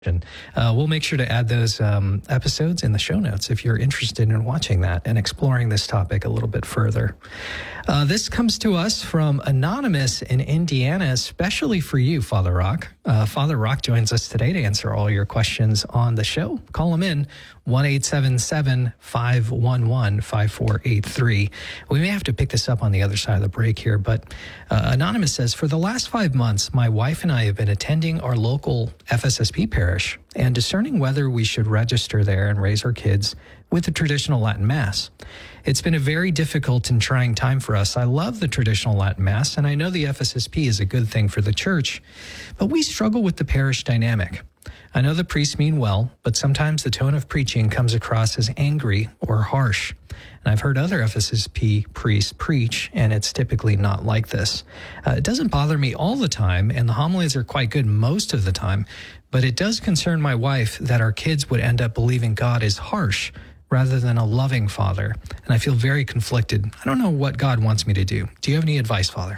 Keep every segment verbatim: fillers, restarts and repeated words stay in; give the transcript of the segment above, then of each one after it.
And uh, we'll make sure to add those um, episodes in the show notes if you're interested in watching that and exploring this topic a little bit further. Uh, this comes to us from Anonymous in Indiana, especially for you, Father Rock. Uh, Father Rock joins us today to answer all your questions on the show. Call him in, one eight seven seven, five one one, five four eight three. We may have to pick this up on the other side of the break here, but uh, Anonymous says, for the last five months, my wife and I have been attending our local F S S P parish and discerning whether we should register there and raise our kids with the traditional Latin Mass. It's been a very difficult and trying time for us. I love the traditional Latin Mass, and I know the F S S P is a good thing for the church, but we struggle with the parish dynamic. I know the priests mean well, but sometimes the tone of preaching comes across as angry or harsh. And I've heard other F S S P priests preach, and it's typically not like this. Uh, it doesn't bother me all the time, and the homilies are quite good most of the time, but it does concern my wife that our kids would end up believing God is harsh rather than a loving Father, and I feel very conflicted. I don't know what God wants me to do. Do you have any advice, Father?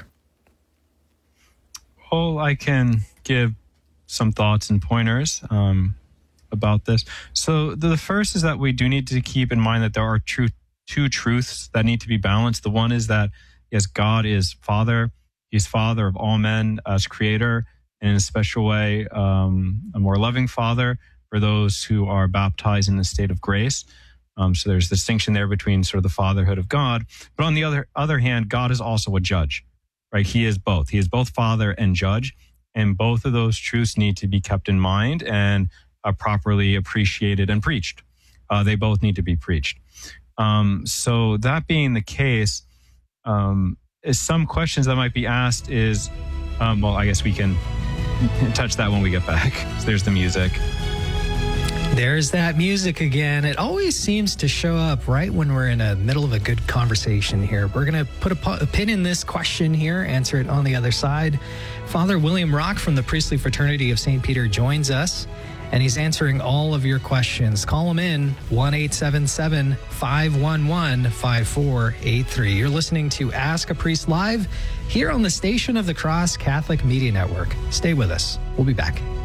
Well, I can give some thoughts and pointers um, about this. So the first is that we do need to keep in mind that there are true, two truths that need to be balanced. The one is that, yes, God is Father. He's Father of all men as Creator, and in a special way, um, a more loving Father for those who are baptized in the state of grace. Um, so there's distinction there between sort of the fatherhood of God. But on the other other hand, God is also a judge, right? He is both. He is both Father and judge. And both of those truths need to be kept in mind and uh, properly appreciated and preached. Uh, they both need to be preached. Um, so that being the case, um, is some questions that might be asked is, um, well, I guess we can touch that when we get back. So there's the music. There's that music again. It always seems to show up right when we're in the middle of a good conversation here. We're going to put a, a pin in this question here, answer it on the other side. Father William Rock from the Priestly Fraternity of Saint Peter joins us, and he's answering all of your questions. Call him in, one eight seven seven, five one one, five four eight three. You're listening to Ask a Priest Live here on the Station of the Cross Catholic Media Network. Stay with us. We'll be back.